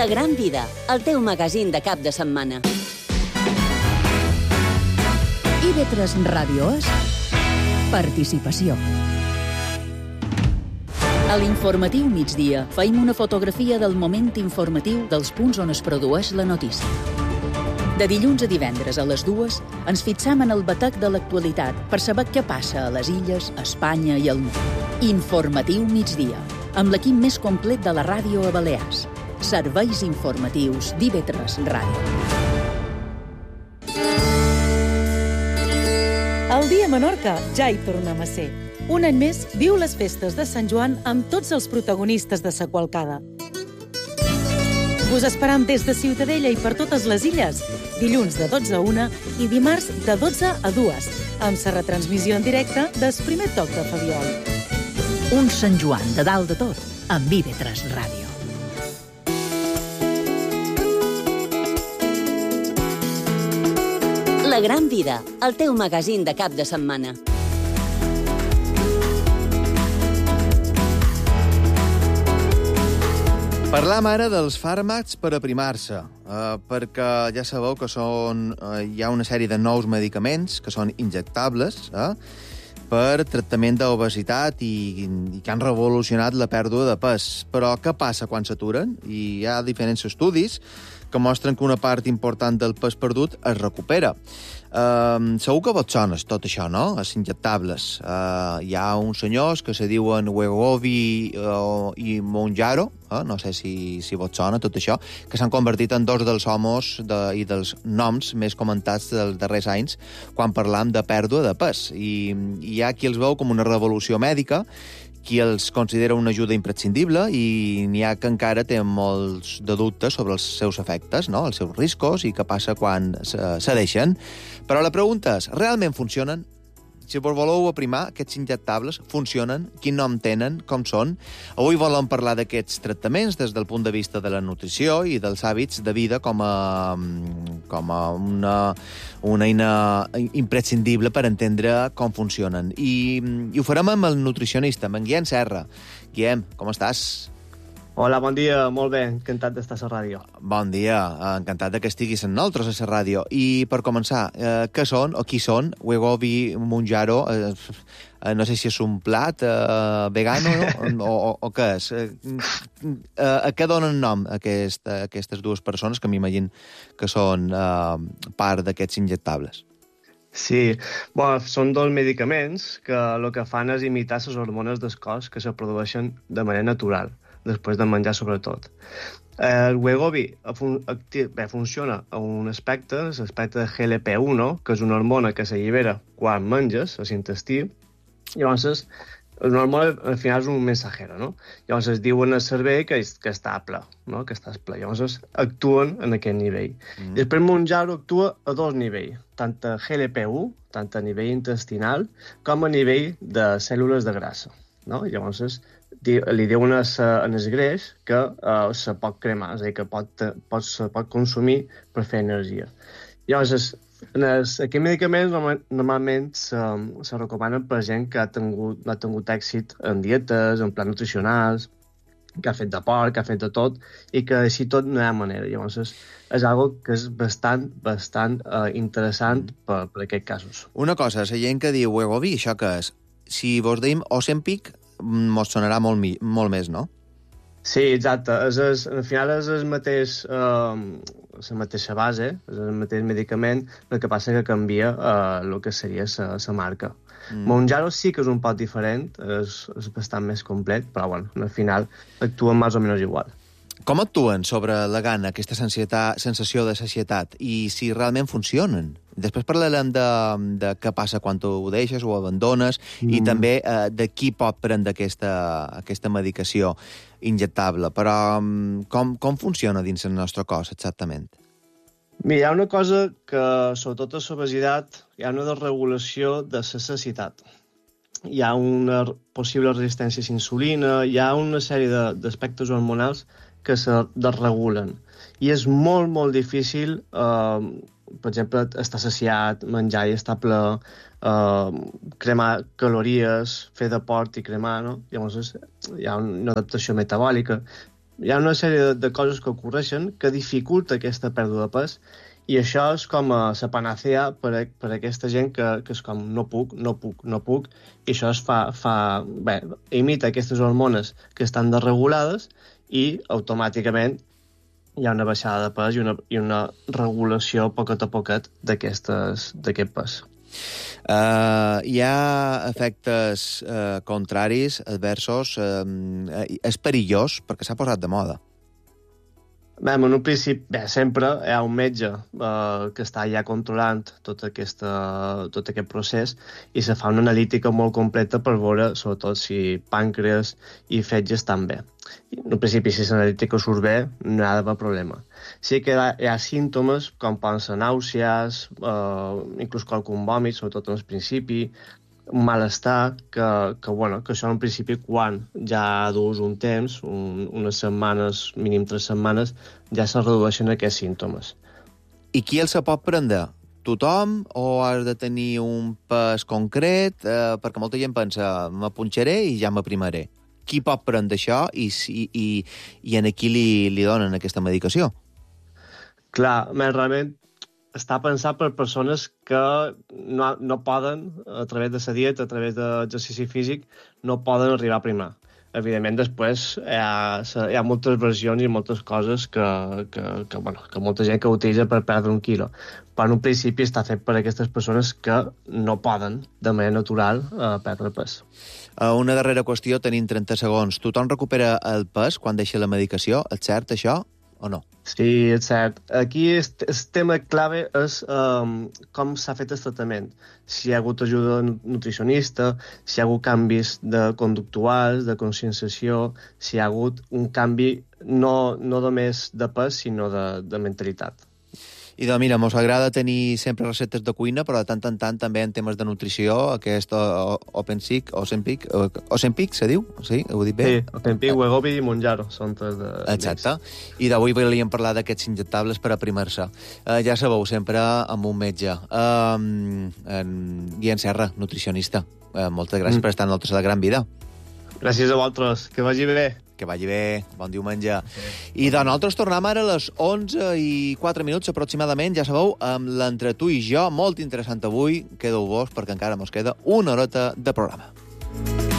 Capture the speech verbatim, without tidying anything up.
La gran vida, el teu magazín de cap de setmana. I V tres Ràdio és participació. A l'informatiu migdia feim una fotografia del moment informatiu dels punts on es produeix la notícia. De dilluns a divendres a les dues ens fixam en el batec de l'actualitat per saber què passa a les illes, a Espanya i al món. Informatiu migdia, amb l'equip més complet de la ràdio a Balears. Serveis informatius d'I V tres Ràdio. El dia a Menorca ja hi tornem a ser. Un any més viu les festes de Sant Joan amb tots els protagonistes de sa qualcada. Us esperam des de Ciutadella i per totes les illes, dilluns de dotze a una i dimarts de dotze a dues, amb sa retransmissió en directe del primer toc de Fabiol. Un Sant Joan de dalt de tot, amb I V tres Ràdio. La gran vida, el teu magazín de cap de setmana. Parlam ara dels fàrmacs per aprimar-se, eh, perquè ja sabeu que són, eh, hi ha una sèrie de nous medicaments que són injectables eh, per tractament d'obesitat i, i que han revolucionat la pèrdua de pes. Però què passa quan s'aturen? I hi ha diferents estudis que mostren que una part important del pes perdut es recupera. Uh, segur que vos sona tot això, no? Els injectables. Uh, hi ha uns senyors que se diuen Wegovy uh, i Mounjaro, uh, no sé si, si vos sona tot això, que s'han convertit en dos dels homes de, i dels noms més comentats dels darrers anys quan parlam de pèrdua de pes. I, i hi ha qui els veu com una revolució mèdica, qui els considera una ajuda imprescindible i n'hi ha que encara té molts de dubtes sobre els seus efectes, no? Els seus riscos i què passa quan se deixen. Però la pregunta és, realment funcionen? Si vos voleu aprimar, aquests injectables funcionen? Quin nom tenen? Com són? Avui volem parlar d'aquests tractaments des del punt de vista de la nutrició i dels hàbits de vida com a, com a una, una eina imprescindible per entendre com funcionen. I, i ho farem amb el nutricionista, amb en Guillem Serra. Guillem, com estàs? Hola, bon dia, molt bé, encantat d'estar a la ràdio. Bon dia, encantat que estiguis amb nosaltres a la ràdio. I per començar, eh, què són o qui són Wegovy, Mounjaro? Eh, eh, no sé si és un plat eh, vegano no? o, o, o què és. Eh, eh, a què donen nom aquest, aquestes dues persones que m'imagino que són eh, part d'aquests injectables? Sí, bueno, són dos medicaments que el que fan és imitar les hormones del cos que se produeixen de manera natural, després de menjar sobretot. El Wegovy fun bé, funciona a un aspecte, l'aspecte de G L P u, que és una hormona que s'allibera quan menges, a l'intestí. Llavors, una hormona al final és un mensajero, no? Llavors es diuen al cervell que, és, que està ple, no? Que estàs ple. Llavors actuen en aquest nivell. Mm. I després Mounjaro actua a dos nivells, tant a G L P u, tant a nivell intestinal, com a nivell de cèl·lules de grassa, no? Llavors li diuen en el greix que uh, se pot cremar, és a dir, que pot, pot, se pot consumir per fer energia. Llavors, en els, aquests medicaments normal, normalment se, se recomanen per gent que ha tingut, ha tingut èxit en dietes, en plans nutricionals, que ha fet de porc, que ha fet de tot, i que així tot no hi ha manera. Llavors, és, és algo que és bastant, bastant uh, interessant per, per aquests casos. Una cosa, la gent que diu Wegovy, això que és? Si vos deim Ozempic, mos sonarà molt, mi, molt més, no? Sí, exacte. És, és, al final és el mateix, eh, la mateixa base, és el mateix medicament, el que passa que canvia eh, el que seria la marca. Mm. Mounjaro sí que és un poc diferent, és, és bastant més complet, però bueno, al final actuen més o menys igual. Com actuen sobre la gana, aquesta sensació de sacietat, i si realment funcionen? Després parlarem de, de què passa quan tu ho deixes o abandones, mm. i també eh, de qui pot prendre aquesta, aquesta medicació injectable. Però com, com funciona dins el nostre cos, exactament? Mira, hi ha una cosa que, sobretot a l'obesitat, hi ha una desregulació de la sacietat. Hi ha una possible resistència a la insulina, hi ha una sèrie d'aspectes hormonals que se desregulen. I és molt, molt difícil, eh, per exemple, estar saciat, menjar i estar ple, eh, cremar calories, fer deport i cremar, no? Llavors hi ha una adaptació metabòlica. hi ha una sèrie de, de coses que ocorreixen que dificulta aquesta pèrdua de pes, i això és com a la panacea per a, per a aquesta gent que, que és com no puc, no puc, no puc, i això es fa, fa bé, imita aquestes hormones que estan desregulades i automàticament hi ha una baixada de pes i una, i una regulació poquet a poquet d'aquest pes. Uh, hi ha efectes uh, contraris, adversos. Uh, és perillós perquè s'ha posat de moda. Bé, en un principi, bé, sempre hi ha un metge eh, que està ja controlant tot, aquesta, tot aquest procés i se fa una analítica molt completa per veure, sobretot, si pàncreas i fetge estan bé. I, en un principi, si l'analítica surt bé, no hi ha d'haver problema. Sí que hi ha, hi ha símptomes com poden ser nàusees, eh, inclús qualcun vòmit, sobretot en el principi, un malestar, que, que, bueno, que això en principi quan ja dus un temps, un, unes setmanes, mínim tres setmanes, ja se redueixen aquests símptomes. I qui el se pot prendre? Tothom o has de tenir un pes concret? Eh, perquè molta gent pensa, m'apunxaré i ja m'aprimaré. Qui pot prendre això i, i, i, i en qui li, li donen aquesta medicació? Clar, més realment està pensat per persones que no, no poden, a través de la dieta, a través de l'exercici físic, no poden arribar a primar. Evidentment, després hi ha, hi ha moltes versions i moltes coses que, que, que, bueno, que molta gent que utilitza per perdre un quilo. Però en un principi està fet per a aquestes persones que no poden, de manera natural, eh, perdre pes. Una darrera qüestió, tenim trenta segons. Tothom recupera el pes quan deixa la medicació? És cert, això, o no? Sí, és cert. Aquí el, el tema clave és um, com s'ha fet el tractament. Si hi ha hagut ajuda nutricionista, si hi ha hagut canvis de conductuals, de conscienciació, si hi ha hagut un canvi no, no només de pes, sinó de, de mentalitat. I doncs mira, mos agrada tenir sempre receptes de cuina, però de tant en tant també en temes de nutrició, aquest Ozempic, Ozempic, Ozempic se diu? Sí, ho he dit bé? Sí, Ozempic, Wegovy i Mounjaro són tres de... Exacte. I d'avui volíem parlar d'aquests injectables per aprimar-se. Uh, ja sabeu, sempre amb un metge. Uh, en Guillem Serra, nutricionista. Uh, moltes gràcies mm. per estar en nosaltres a la Gran Vida. Gràcies a vosaltres. Que vagi bé. Que vagi bé, bon diumenge. I de nosaltres tornem ara a les onze i quatre minuts aproximadament, ja sabeu, amb l'Entre tu i jo, molt interessant avui. Quedeu-vos, perquè encara mos queda una horeta de programa.